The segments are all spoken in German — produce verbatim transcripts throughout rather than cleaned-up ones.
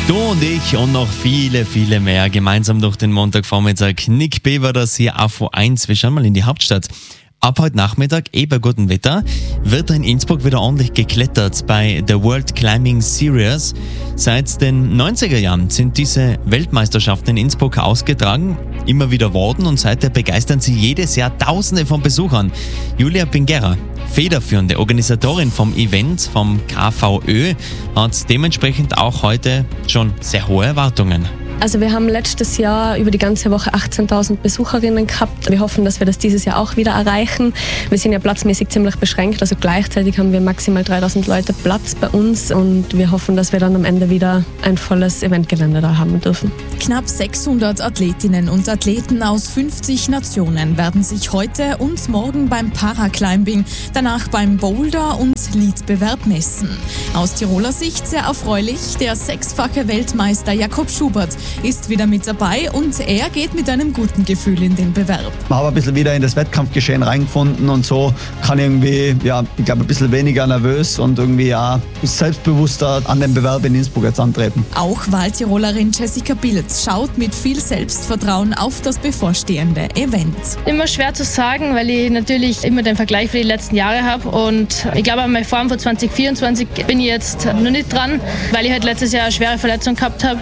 Du und ich und noch viele, viele mehr gemeinsam durch den Montagvormittag. Nick B. war das hier auf O eins. Wir schauen mal in die Hauptstadt. Ab heute Nachmittag, eh bei gutem Wetter, wird in Innsbruck wieder ordentlich geklettert bei der World Climbing Series. Seit den neunziger Jahren sind diese Weltmeisterschaften in Innsbruck ausgetragen, immer wieder worden, und seither begeistern sie jedes Jahr Tausende von Besuchern. Julia Pingera, federführende Organisatorin vom Event vom K V Ö, hat dementsprechend auch heute schon sehr hohe Erwartungen. Also wir haben letztes Jahr über die ganze Woche achtzehntausend Besucherinnen gehabt. Wir hoffen, dass wir das dieses Jahr auch wieder erreichen. Wir sind ja platzmäßig ziemlich beschränkt, also gleichzeitig haben wir maximal dreitausend Leute Platz bei uns und wir hoffen, dass wir dann am Ende wieder ein volles Eventgelände da haben dürfen. Knapp sechshundert Athletinnen und Athleten aus fünfzig Nationen werden sich heute und morgen beim Paraclimbing, danach beim Boulder- und Lead-Bewerb messen. Aus Tiroler Sicht sehr erfreulich, der sechsfache Weltmeister Jakob Schubert ist wieder mit dabei und er geht mit einem guten Gefühl in den Bewerb. Ich habe ein bisschen wieder in das Wettkampfgeschehen reingefunden und so kann ich irgendwie, ja, ich glaube, ein bisschen weniger nervös und irgendwie ja selbstbewusster an den Bewerb in Innsbruck jetzt antreten. Auch Wahltirolerin Jessica Bilz schaut mit viel Selbstvertrauen auf das bevorstehende Event. Immer schwer zu sagen, weil ich natürlich immer den Vergleich für die letzten Jahre habe und ich glaube, an meiner Form für zwanzig vierundzwanzig bin ich jetzt noch nicht dran, weil ich halt letztes Jahr eine schwere Verletzung gehabt habe.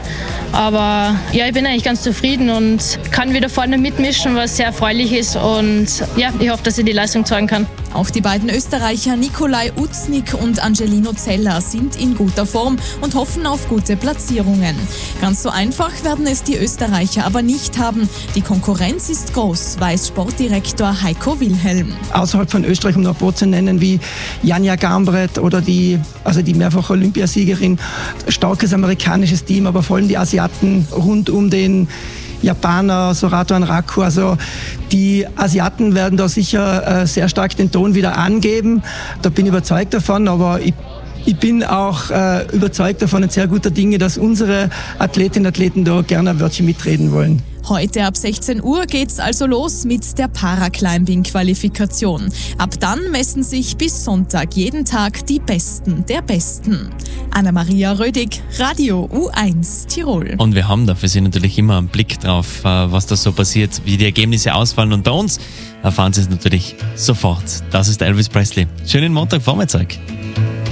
Aber ja, ich bin eigentlich ganz zufrieden und kann wieder vorne mitmischen, was sehr erfreulich ist. Und ja, ich hoffe, dass ich die Leistung zeigen kann. Auch die beiden Österreicher Nikolai Uznik und Angelino Zeller sind in guter Form und hoffen auf gute Platzierungen. Ganz so einfach werden es die Österreicher aber nicht haben. Die Konkurrenz ist groß, weiß Sportdirektor Heiko Wilhelm. Außerhalb von Österreich, um noch ein paar zu nennen, wie Janja Gambret oder die, also die mehrfache Olympiasiegerin, starkes amerikanisches Team, aber vor allem die Asiaten rund um den Japaner, Sorato Anraku, also die Asiaten werden da sicher äh, sehr stark den Ton wieder angeben. Da bin ich überzeugt davon, aber ich, ich bin auch äh, überzeugt davon und sehr guter Dinge, dass unsere Athletinnen und Athleten da gerne ein Wörtchen mitreden wollen. Heute ab sechzehn Uhr geht's also los mit der Paraclimbing-Qualifikation. Ab dann messen sich bis Sonntag jeden Tag die Besten der Besten. Anna-Maria Rödig, Radio U eins Tirol. Und wir haben da für Sie natürlich immer einen Blick drauf, was da so passiert, wie die Ergebnisse ausfallen. Und bei uns erfahren Sie es natürlich sofort. Das ist Elvis Presley. Schönen Montagvormittag.